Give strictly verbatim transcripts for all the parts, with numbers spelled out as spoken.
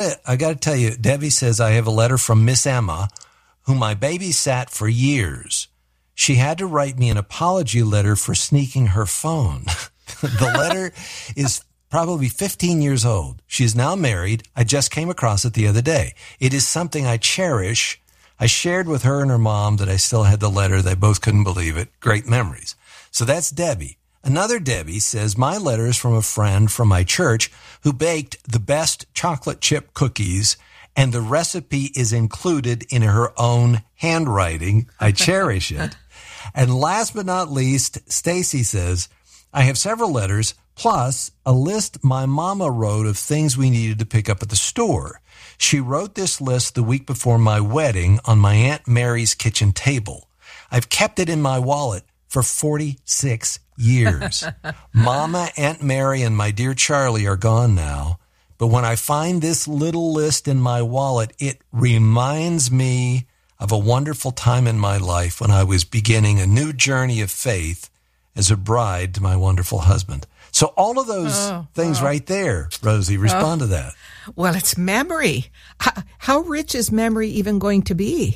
to I got to tell you, Debbie says, I have a letter from Miss Emma, whom I babysat for years. She had to write me an apology letter for sneaking her phone. The letter is probably fifteen years old. She is now married. I just came across it the other day. It is something I cherish. I shared with her and her mom that I still had the letter. They both couldn't believe it. Great memories. So that's Debbie. Another Debbie says, my letter is from a friend from my church who baked the best chocolate chip cookies, and the recipe is included in her own handwriting. I cherish it. And last but not least, Stacy says, I have several letters, plus a list my mama wrote of things we needed to pick up at the store. She wrote this list the week before my wedding on my Aunt Mary's kitchen table. I've kept it in my wallet for forty-six years. Mama, Aunt Mary, and my dear Charlie are gone now. But when I find this little list in my wallet, it reminds me of a wonderful time in my life when I was beginning a new journey of faith as a bride to my wonderful husband. So all of those oh, things oh. right there, Rosie, respond oh. to that. Well, it's memory. How, how rich is memory even going to be?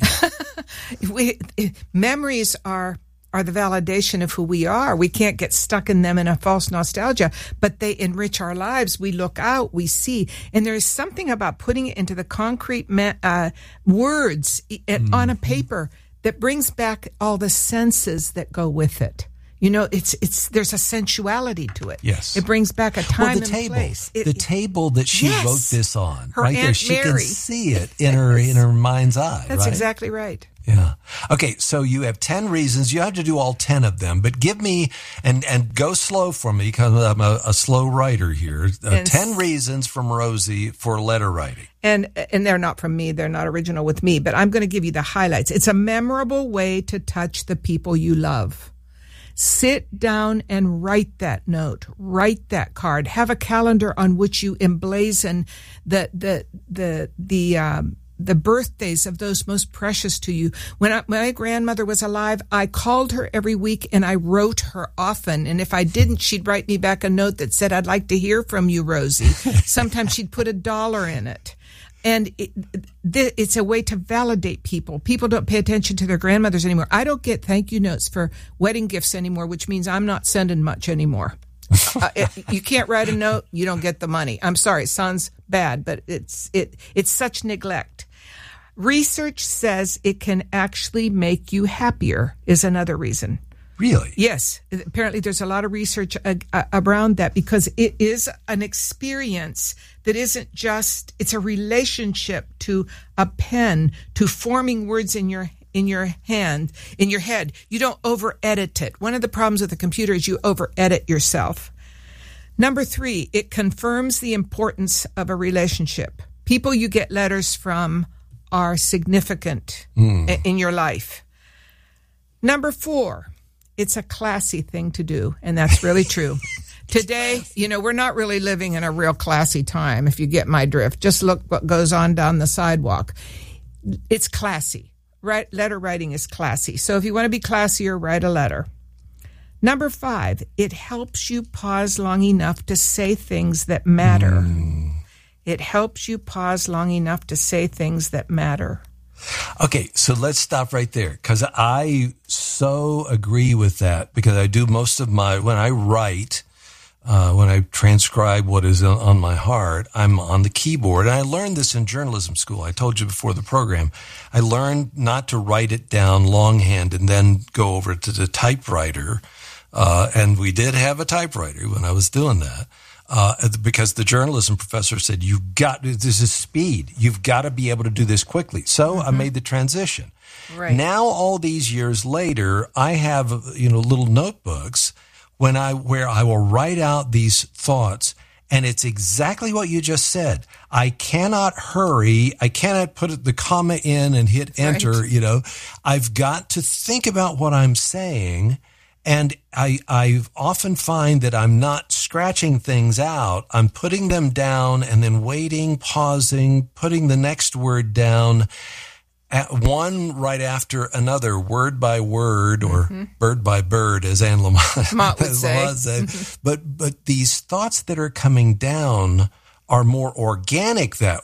we, memories are are the validation of who we are. We can't get stuck in them in a false nostalgia, but they enrich our lives. We look out, we see. And there is something about putting it into the concrete ma- uh, words mm-hmm. on a paper that brings back all the senses that go with it. You know, it's it's there's a sensuality to it. Yes. It brings back a time well, the and table, place. It, the table that she yes. wrote this on, her right Aunt there. She Mary. can see it in her in her mind's eye. That's right? exactly right. Yeah. Okay, so you have ten reasons. You have to do all ten of them, but give me, and, and go slow for me because I'm a, a slow writer here, uh, ten reasons from Rosie for letter writing. And and they're not from me. They're not original with me, but I'm going to give you the highlights. It's a memorable way to touch the people you love. Sit down and write that note. Write that card. Have a calendar on which you emblazon the the the the um, the birthdays of those most precious to you. When I, my grandmother was alive, I called her every week and I wrote her often. And if I didn't, she'd write me back a note that said, I'd like to hear from you, Rosie. Sometimes she'd put a dollar in it. And it, it's a way to validate people. People don't pay attention to their grandmothers anymore. I don't get thank you notes for wedding gifts anymore, which means I'm not sending much anymore. uh, it, you can't write a note, you don't get the money. I'm sorry, it sounds bad, but it's it it's such neglect. Research says it can actually make you happier is another reason. Really? Yes. Apparently there's a lot of research uh, uh, around that because it is an experience that isn't just, it's a relationship to a pen, to forming words in your in your hand, in your head. You don't over-edit it. One of the problems with the computer is you over-edit yourself. Number three, it confirms the importance of a relationship. People you get letters from are significant mm. in your life. Number four, it's a classy thing to do, and that's really true. Today, you know, we're not really living in a real classy time, if you get my drift. Just look what goes on down the sidewalk. It's classy. Right? Letter writing is classy. So if you want to be classier, write a letter. Number five, it helps you pause long enough to say things that matter. Mm. It helps you pause long enough to say things that matter. Okay, so let's stop right there because I so agree with that because I do most of my, when I write, uh, when I transcribe what is on my heart, I'm on the keyboard. And I learned this in journalism school. I told you before the program. I learned not to write it down longhand and then go over to the typewriter. Uh, and we did have a typewriter when I was doing that. Uh, because the journalism professor said, you've got, this is speed. You've got to be able to do this quickly. So mm-hmm. I made the transition. Right. Now, all these years later, I have, you know, little notebooks when I, where I will write out these thoughts. And it's exactly what you just said. I cannot hurry. I cannot put the comma in and hit enter, right. you know, I've got to think about what I'm saying. And I, I often find that I'm not scratching things out. I'm putting them down and then waiting, pausing, putting the next word down, at one right after another, word by word or mm-hmm. bird by bird, as Anne Lamott would say. said. But, but these thoughts that are coming down are more organic that